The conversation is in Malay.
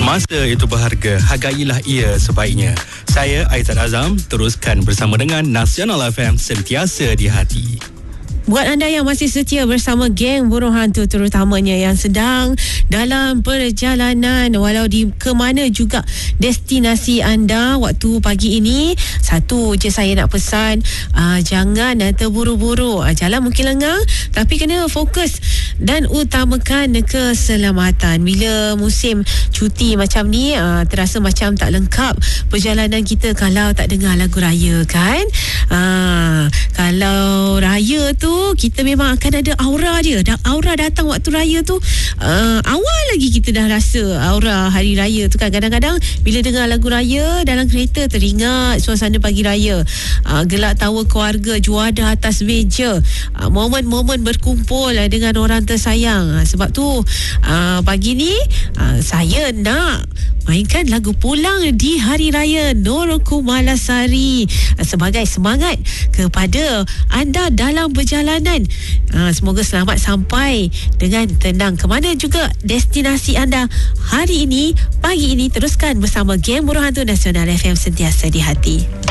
Masa itu berharga, hargailah ia sebaiknya. Saya Aizat Azam, teruskan bersama dengan Nasional FM, sentiasa di hati. Buat anda yang masih setia bersama geng Burung Hantu, terutamanya yang sedang dalam perjalanan walau di ke mana juga destinasi anda waktu pagi ini, satu je saya nak pesan, jangan terburu-buru. Jalan mungkin lengang tapi kena fokus dan utamakan keselamatan. Bila musim cuti macam ni, terasa macam tak lengkap perjalanan kita kalau tak dengar lagu raya kan. Kalau raya tu kita memang akan ada aura dia. Aura datang waktu raya tu, awal lagi kita dah rasa aura hari raya tu kan. Kadang-kadang bila dengar lagu raya dalam kereta, teringat suasana pagi raya, gelak tawa keluarga, juada atas meja, momen-momen berkumpul dengan orang tersayang. Sebab tu pagi ni saya nak mainkan lagu Pulang di Hari Raya Nur Kumalasari sebagai semangat kepada anda dalam perjalanan. Semoga selamat sampai dengan tenang ke mana juga destinasi anda hari ini, pagi ini. Teruskan bersama geng Burung Hantu Nasional FM, sentiasa di hati.